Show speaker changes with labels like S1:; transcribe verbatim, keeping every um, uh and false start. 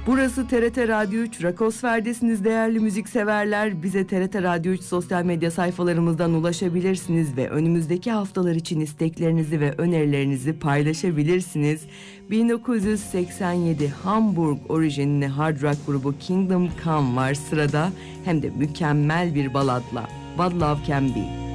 S1: Burası T R T Radyo üç, Rakosfer'desiniz değerli müzikseverler. Bize T R T Radyo üç sosyal medya sayfalarımızdan ulaşabilirsiniz ve önümüzdeki haftalar için isteklerinizi ve önerilerinizi paylaşabilirsiniz. bin dokuz yüz seksen yedi Hamburg orijinli hard rock grubu Kingdom Come var sırada, hem de mükemmel bir baladla What Love Can Be.